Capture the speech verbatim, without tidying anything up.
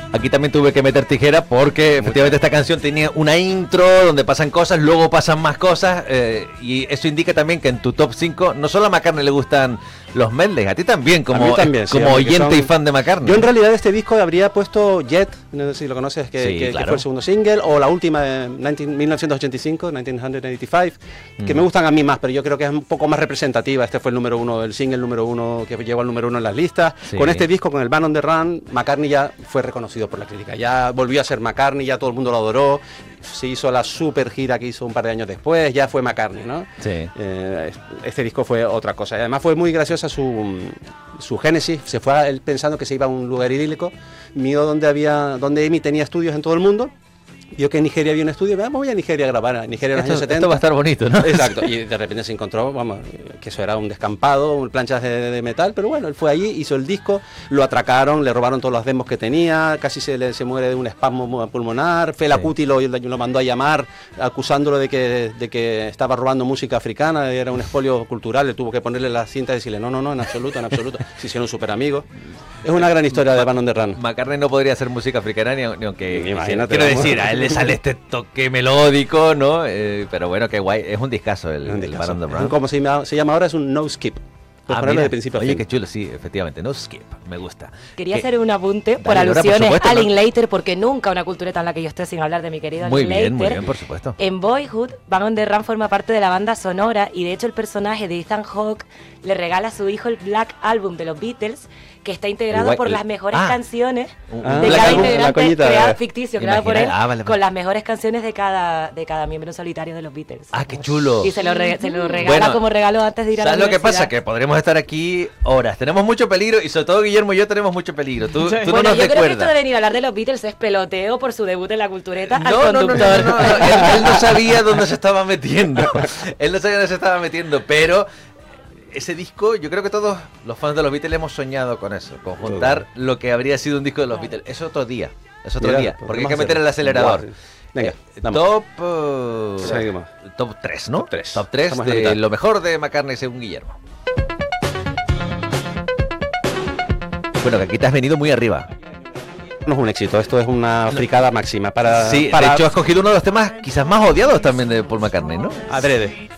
Aquí también tuve que meter tijera porque efectivamente esta canción tenía una intro donde pasan cosas, luego pasan más cosas, eh, y eso indica también que en tu top cinco no solo a McCartney le gustan los medleys, a ti también, como, también, como sí, oyente son... y fan de McCartney. Yo en realidad de este disco habría puesto Jet, no sé si lo conoces, que, sí, que, claro. que fue el segundo single, o la última de mil novecientos ochenta y cinco, mil novecientos ochenta y cinco, mm. que me gustan a mí más, pero yo creo que es un poco más representativa. Este fue el número uno, el single número uno que llegó al número uno en las listas. Sí. Con este disco, con el Band on the Run, McCartney ya fue reconocido por la crítica, ya volvió a ser McCartney, ya todo el mundo lo adoró, se hizo la super gira que hizo un par de años después, ya fue McCartney, ¿no? Sí. Eh, este disco fue otra cosa, y además fue muy graciosa su, su génesis. Se fue a él pensando que se iba a un lugar idílico, mío donde había, donde Amy tenía estudios en todo el mundo. Vio que en Nigeria había un estudio, vamos, voy a Nigeria a grabar, a Nigeria en los esto, años setenta. Esto va a estar bonito, ¿no? Exacto, y de repente se encontró, vamos, que eso era un descampado, planchas de, de metal, pero bueno, él fue allí, hizo el disco, lo atracaron, le robaron todos los demos que tenía, casi se, le, se muere de un espasmo pulmonar, Fela sí. Kuti lo, lo mandó a llamar acusándolo de que, de que estaba robando música africana, era un expolio cultural, le tuvo que ponerle la cinta y decirle, no, no, no, en absoluto, en absoluto, se hicieron súper amigos. Es una gran historia de Band on the Run. McCartney no podría hacer música africana ni, ni aunque... Imagínate. Quiero decir, a él le sale este toque melódico, ¿no? Eh, pero bueno, qué guay. Es un discazo el, un el Band on the Run. Como se llama, se llama ahora, es un no skip. Ah, mira. De principio a Oye, fin. Qué chulo, sí, efectivamente. No skip, me gusta. Quería ¿Qué? hacer un apunte Dale, por Dora, alusiones por supuesto, a ¿no? Linklater, porque nunca una cultureta en la que yo esté sin hablar de mi querido Muy Linklater. bien, muy bien, por supuesto. En Boyhood, Band on the Run forma parte de la banda sonora y de hecho el personaje de Ethan Hawke le regala a su hijo el Black Album de los Beatles, que está integrado Igual, por el, las mejores ah, canciones ah, de Black cada Album, integrante, creado, de... ficticio, creado por él, ah, vale, con las mejores canciones de cada de cada miembro solitario de los Beatles. Ah, qué chulo. Y se lo, re, se lo regala bueno, como regalo antes de ir a la ¿sabes universidad? lo que pasa? Que podremos estar aquí horas. Tenemos mucho peligro y sobre todo Guillermo y yo tenemos mucho peligro. Tú, Sí. tú Bueno, no nos yo creo que esto de recuerdas. venir a hablar de los Beatles es peloteo por su debut en la cultureta al No, no, no, no, conductor. no, no, no. Él, él no sabía dónde se estaba metiendo. Él no sabía dónde se estaba metiendo, pero ese disco, yo creo que todos los fans de los Beatles hemos soñado con eso, con juntar lo que habría sido un disco de los Beatles. Es otro día, es otro Mira, día, pues porque hay vamos que a meter el hacerlo. acelerador. Guau. Venga, Eh, vamos. top uh, Seguimos. top tres, ¿no? Top tres. Top tres Estamos en la de mitad. lo mejor de McCartney según Guillermo. Bueno, que aquí te has venido muy arriba. No es un éxito, esto es una fricada máxima para... Sí, para... de hecho has cogido uno de los temas quizás más odiados también de Paul McCartney, ¿no? Adrede.